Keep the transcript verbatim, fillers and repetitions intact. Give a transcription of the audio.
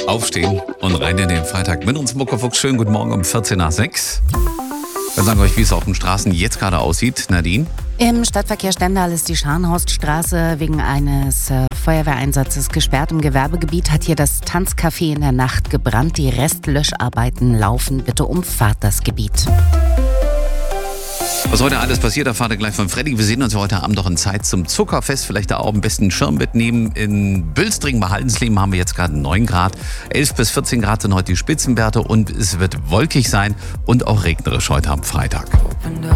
Aufstehen und rein in den Freitag mit uns Muckerfuchs. Schönen guten Morgen um vierzehn nach sechs. Wir sagen euch, wie es auf den Straßen jetzt gerade aussieht. Nadine? Im Stadtverkehr Stendal ist die Scharnhorststraße wegen eines äh, Feuerwehreinsatzes gesperrt. Im Gewerbegebiet hat hier das Tanzcafé in der Nacht gebrannt. Die Restlöscharbeiten laufen. Bitte umfahrt das Gebiet. Was heute alles passiert, erfahrt ihr gleich von Freddy. Wir sehen uns heute Abend noch in Zeit zum Zuckerfest. Vielleicht da auch am besten einen Schirm mitnehmen. In Bülstring bei Haldensleben haben wir jetzt gerade neun Grad. elf bis vierzehn Grad sind heute die Spitzenwerte und es wird wolkig sein und auch regnerisch heute am Freitag.